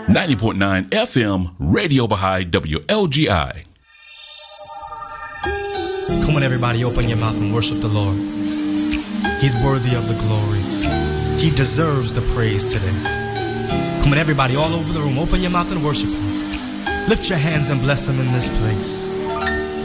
90.9 FM, Radio Baha'i, WLGI. Come on, everybody, open your mouth and worship the Lord. He's worthy of the glory. He deserves the praise today. Come on, everybody, all over the room, open your mouth and worship Him. Lift your hands and bless Him in this place.